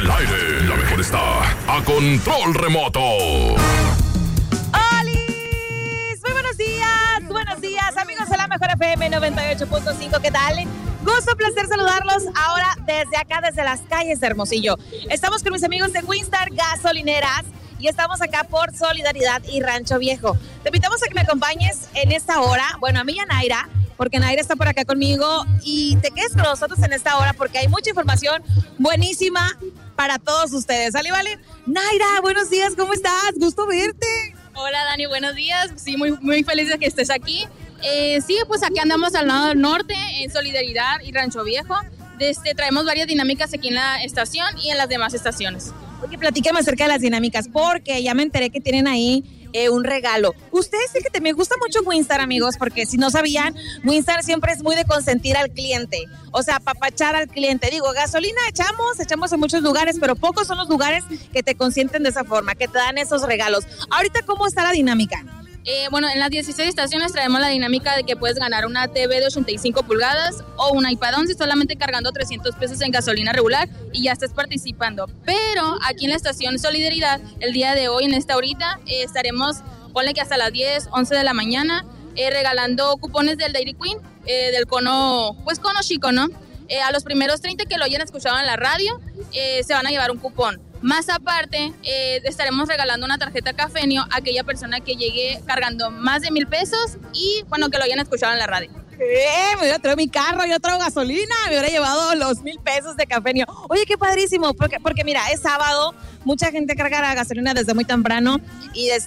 el aire, la mejor está a control remoto. ¡Olis! Muy buenos días, amigos de la Mejor FM 98.5, ¿qué tal? Gusto, placer saludarlos ahora desde acá, desde las calles de Hermosillo. Estamos con mis amigos de Winstar Gasolineras y estamos acá por Solidaridad y Rancho Viejo. Te invitamos a que me acompañes en esta hora, bueno, a mí y a Naira, porque Naira está por acá conmigo, y te quedes con nosotros en esta hora porque hay mucha información buenísima para todos ustedes. ¿Sale, vale? Naira, buenos días, ¿cómo estás? Gusto verte. Hola, Dani, buenos días. Sí, muy feliz de que estés aquí. Sí, pues aquí andamos al lado del norte, en Solidaridad y Rancho Viejo. Traemos varias dinámicas aquí en la estación y en las demás estaciones. Oye, platícame acerca de las dinámicas, porque ya me enteré que tienen ahí un regalo. Ustedes sí que me gusta mucho Winstar, amigos, porque si no sabían, Winstar siempre es muy de consentir al cliente, o sea, apapachar al cliente. Digo, gasolina echamos en muchos lugares, pero pocos son los lugares que te consienten de esa forma, que te dan esos regalos. Ahorita, ¿cómo está la dinámica? Bueno, en las 16 estaciones traemos la dinámica de que puedes ganar una TV de 85 pulgadas o un iPad 11 solamente cargando 300 pesos en gasolina regular y ya estás participando. Pero aquí en la estación Solidaridad, el día de hoy, en esta horita, estaremos, ponle que hasta las 10, 11 de la mañana, regalando cupones del Dairy Queen, del cono, pues cono chico, ¿no? A los primeros 30 que lo hayan escuchado en la radio, se van a llevar un cupón. Más aparte, estaremos regalando una tarjeta Cafenio a aquella persona que llegue cargando más de 1,000 pesos y, bueno, que lo hayan escuchado en la radio. Me hubiera traído mi carro, yo traigo gasolina, me hubiera llevado los 1,000 pesos de Cafenio. Oye, qué padrísimo, porque mira, es sábado, mucha gente carga la gasolina desde muy temprano y